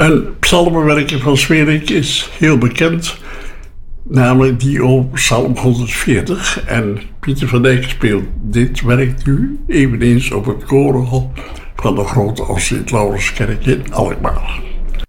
Een psalmenwerker van Sweelinck is heel bekend, namelijk die op Psalm 140. En Pieter van Dijk speelt dit werk nu eveneens op het koororgel van de Grote Sint-Laurenskerk in Alkmaar.